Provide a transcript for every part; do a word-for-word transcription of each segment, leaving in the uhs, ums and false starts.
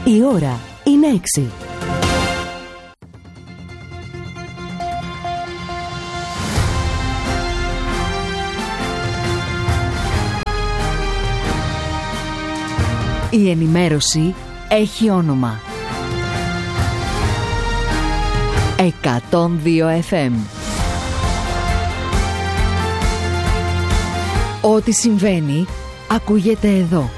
Η ώρα είναι έξι. Η ενημέρωση έχει όνομα. εκατόν δύο εφ εμ. Ό,τι συμβαίνει ακούγεται εδώ.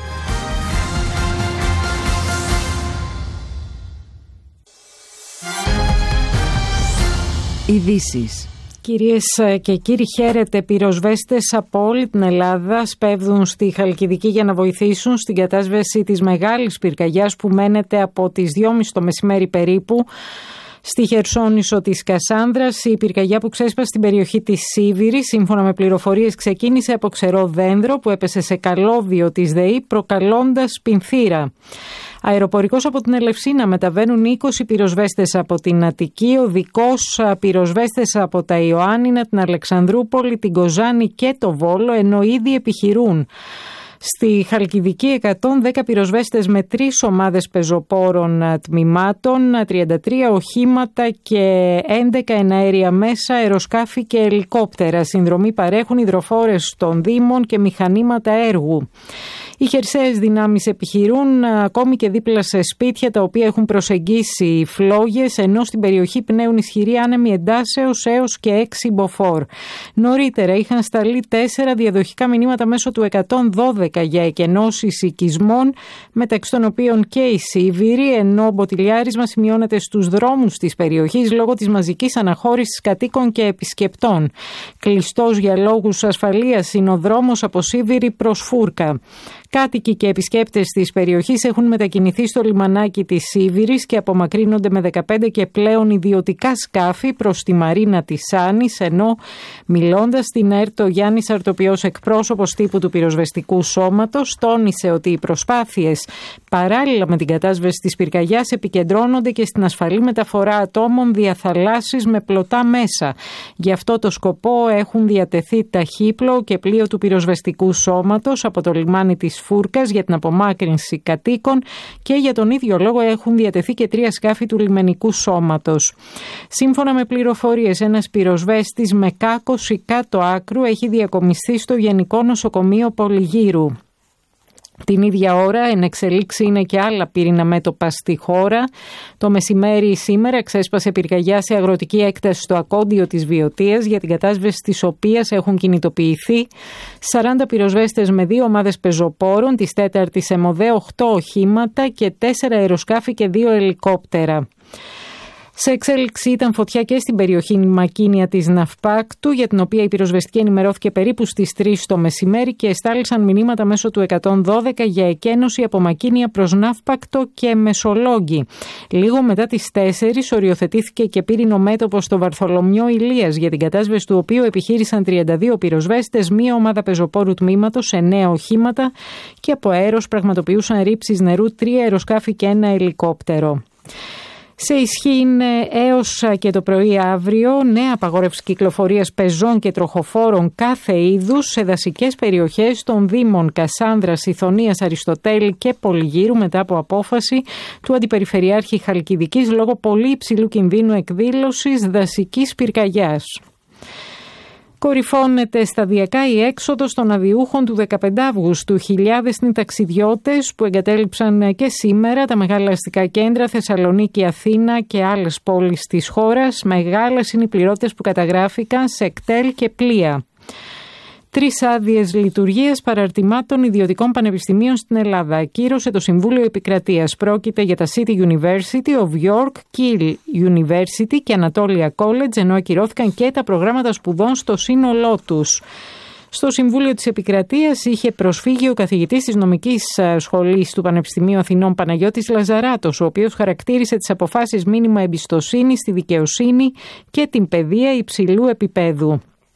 Ειδήσεις. Κυρίες και κύριοι, χαίρετε. Πυροσβέστες από όλη την Ελλάδα σπέβδουν στη Χαλκιδική για να βοηθήσουν στην κατάσβεση της μεγάλης πυρκαγιάς που μένεται από τις δυόμιση το μεσημέρι περίπου στη Χερσόνησο της Κασάνδρας. Η πυρκαγιά που ξέσπασε στην περιοχή της Σίβηρης, σύμφωνα με πληροφορίες, ξεκίνησε από ξερό δένδρο που έπεσε σε καλώδιο της ΔΕΗ, προκαλώντας πινθήρα. Αεροπορικός από την Ελευσίνα μεταβαίνουν είκοσι πυροσβέστες από την Αττική, οδικός πυροσβέστες από τα Ιωάννινα, την Αλεξανδρούπολη, την Κοζάνη και το Βόλο, ενώ ήδη επιχειρούν. Στη Χαλκιδική εκατόν δέκα πυροσβέστες με τρεις ομάδες πεζοπόρων τμήματων, τριάντα τρία οχήματα και έντεκα εναέρια μέσα, αεροσκάφη και ελικόπτερα. Συνδρομή παρέχουν υδροφόρες των Δήμων και μηχανήματα έργου. Οι χερσαίες δυνάμεις επιχειρούν ακόμη και δίπλα σε σπίτια τα οποία έχουν προσεγγίσει φλόγες, ενώ στην περιοχή πνέουν ισχυροί άνεμοι εντάσεως έως και έξι μποφόρ. Νωρίτερα είχαν σταλεί τέσσερα διαδοχικά μηνύματα μέσω του εκατόν δώδεκα για εκενώσεις οικισμών, μεταξύ των οποίων και η Σίβηρη, ενώ μποτιλιάρισμα σημειώνεται στους δρόμους της περιοχής λόγω της μαζικής αναχώρησης κατοίκων και επισκεπτών. Κλειστός για λόγους ασφαλείας είναι ο δρόμος από Σίβηρη προς Φούρκα. Κάτοικοι και επισκέπτες της περιοχής έχουν μετακινηθεί στο λιμανάκι της Σίβηρης και απομακρύνονται με δεκαπέντε και πλέον ιδιωτικά σκάφη προς τη Μαρίνα της Σάνης, ενώ μιλώντας στην ΕΡΤ, ο Γιάννης Αρτοπιός, εκπρόσωπος τύπου του πυροσβεστικού σώματος, τόνισε ότι οι προσπάθειες παράλληλα με την κατάσβεση της πυρκαγιάς επικεντρώνονται και στην ασφαλή μεταφορά ατόμων διαθαλάσσης με πλωτά μέσα. Γι' αυτό το σκοπό έχουν διατεθεί ταχύπλοο και πλοίο του πυροσβεστικού σώματος από το λιμάνι της Φούρκας για την απομάκρυνση κατοίκων και για τον ίδιο λόγο έχουν διατεθεί και τρία σκάφη του λιμενικού σώματος. Σύμφωνα με πληροφορίες, ένας πυροσβέστης με κάκωση κάτω άκρου έχει διακομιστεί στο Γενικό Νοσοκομείο Πολυγύρου. Την ίδια ώρα εν εξελίξη είναι και άλλα πύριννα μέτωπα στη χώρα. Το μεσημέρι σήμερα ξέσπασε πυρκαγιά σε αγροτική έκταση στο Ακόντιο της Βιωτίας, για την κατάσβεση της οποίας έχουν κινητοποιηθεί σαράντα πυροσβέστες με δύο ομάδες πεζοπόρων, της τέταρτης ΕΜΟΔΕ, οκτώ οχήματα και τέσσερα αεροσκάφη και δύο ελικόπτερα. Σε εξέλιξη ήταν φωτιά και στην περιοχή Μακίνια της Ναυπάκτου, για την οποία η πυροσβεστική ενημερώθηκε περίπου στις τρεις το μεσημέρι και εστάλησαν μηνύματα μέσω του εκατόν δώδεκα για εκένωση από Μακίνια προς Ναύπακτο και Μεσολόγγι. Λίγο μετά τις τέσσερις οριοθετήθηκε και πύρινο μέτωπο στο Βαρθολομιό Ηλίας, για την κατάσβεση του οποίου επιχείρησαν τριάντα δύο πυροσβέστες, μία ομάδα πεζοπόρου τμήματος, εννέα οχήματα και από αέρος πραγματοποιούσαν ρήψεις νερού τρία αεροσκάφη και ένα ελικόπτερο. Σε ισχύ είναι έως και το πρωί αύριο νέα απαγόρευση κυκλοφορίας πεζών και τροχοφόρων κάθε είδους σε δασικές περιοχές των Δήμων Κασάνδρας, Ιθωνίας, Αριστοτέλη και Πολυγύρου, μετά από απόφαση του Αντιπεριφερειάρχη Χαλκιδικής λόγω πολύ υψηλού κινδύνου εκδήλωσης δασικής πυρκαγιάς. Κορυφώνεται σταδιακά η έξοδος των αδιούχων του δεκαπέντε Αυγούστου. Χιλιάδες είναι ταξιδιώτες που εγκατέλειψαν και σήμερα τα μεγάλα αστικά κέντρα Θεσσαλονίκη, Αθήνα και άλλες πόλεις της χώρας. Μεγάλες είναι οι πληρώτες που καταγράφηκαν σε κτέλ και πλοία. Τρεις άδειες λειτουργίας παραρτημάτων ιδιωτικών πανεπιστημίων στην Ελλάδα ακύρωσε το Συμβούλιο Επικρατείας. Πρόκειται για τα City University of York, Keele University και Anatolia College, ενώ ακυρώθηκαν και τα προγράμματα σπουδών στο σύνολό τους. Στο Συμβούλιο της Επικρατείας είχε προσφύγει ο καθηγητής της νομικής σχολής του Πανεπιστημίου Αθηνών Παναγιώτης Λαζαράτος, ο οποίος χαρακτήρισε τις αποφάσεις μήνυμα εμπιστοσύνη στη δικαιοσύνη και την παιδεία υψηλού επίπεδου.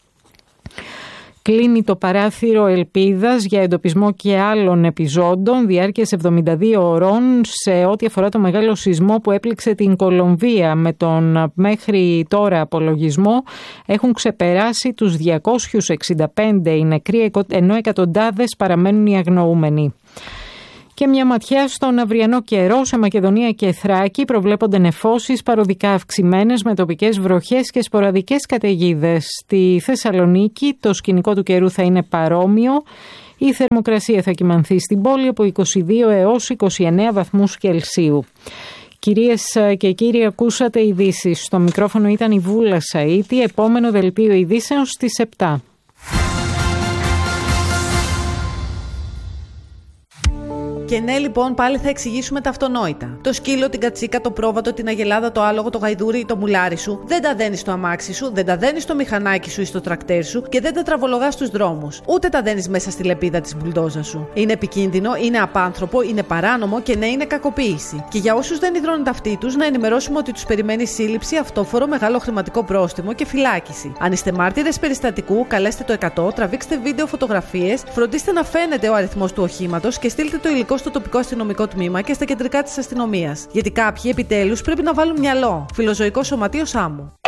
Κλείνει το παράθυρο ελπίδας για εντοπισμό και άλλων επιζώντων διάρκειας εβδομήντα δύο ωρών σε ό,τι αφορά το μεγάλο σεισμό που έπληξε την Κολομβία. Με τον μέχρι τώρα απολογισμό έχουν ξεπεράσει τους διακόσιους εξήντα πέντε οι νεκροί, ενώ εκατοντάδες παραμένουν οι αγνοούμενοι. Και μια ματιά στον αυριανό καιρό. Σε Μακεδονία και Θράκη προβλέπονται νεφώσεις παροδικά αυξημένες με τοπικές βροχές και σποραδικές καταιγίδες. Στη Θεσσαλονίκη το σκηνικό του καιρού θα είναι παρόμοιο. Η θερμοκρασία θα κυμανθεί στην πόλη από είκοσι δύο έως είκοσι εννέα βαθμούς Κελσίου. Κυρίες και κύριοι, ακούσατε ειδήσεις. Στο μικρόφωνο ήταν η Βούλα Σαΐτη. Επόμενο δελτίο ειδήσεων στις επτά. Και ναι, λοιπόν, πάλι θα εξηγήσουμε τα αυτονόητα. Το σκύλο, την κατσίκα, το πρόβατο, την αγελάδα, το άλογο, το γαϊδούρι ή το μουλάρι σου δεν τα δένεις στο αμάξι σου, δεν τα δένεις στο μηχανάκι σου ή στο τρακτέρ σου και δεν τα τραβολογάς στους δρόμους. Ούτε τα δένεις μέσα στη λεπίδα της μπουλντόζα σου. Είναι επικίνδυνο, είναι απάνθρωπο, είναι παράνομο και ναι, είναι κακοποίηση. Και για όσους δεν υδρώνουν τα αυτή τους, να ενημερώσουμε ότι τους περιμένει σύλληψη, αυτόφορο, μεγάλο χρηματικό πρόστιμο και φυλάκιση. Αν είστε μάρτυρες περιστατικού, καλέστε το εκατό, τραβήξτε βίντεο φωτογραφίες, φροντίστε να φαίνεται ο αριθμός του οχήματος και στείλτε το υλικό στο τοπικό αστυνομικό τμήμα και στα κεντρικά της αστυνομίας. Γιατί κάποιοι επιτέλους πρέπει να βάλουν μυαλό. Φιλοζωικό Σωματείο Σάμου.